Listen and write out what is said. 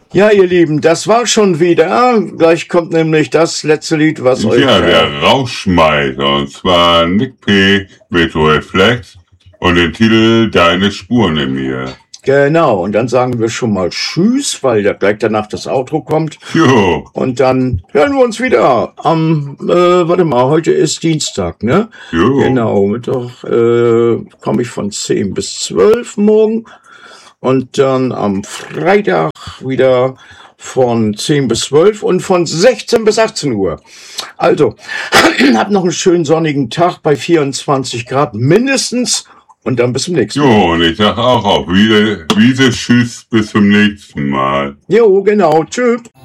Ja, ihr Lieben, das war schon wieder. Gleich kommt nämlich das letzte Lied, was euch... Ja, der Rauschmeißer, und zwar Nick P. Virtual Flex und den Titel Deine Spuren in mir. Genau, und dann sagen wir schon mal Tschüss, weil ja gleich danach das Outro kommt. Jo. Und dann hören wir uns wieder am, heute ist Dienstag, ne? Jo. Genau, Mittwoch komme ich von 10 bis 12 morgen. Und dann am Freitag wieder von 10 bis 12 und von 16 bis 18 Uhr. Also, habt noch einen schönen sonnigen Tag bei 24 Grad mindestens und dann bis zum nächsten Mal. Jo, und ich sag auch auf Wiese, tschüss, bis zum nächsten Mal. Jo, genau, tschüss.